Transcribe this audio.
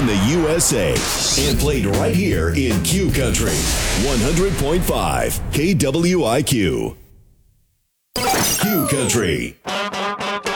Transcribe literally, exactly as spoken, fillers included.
the U S A and played right here in Q Country. one hundred point five K W I Q. Q Country.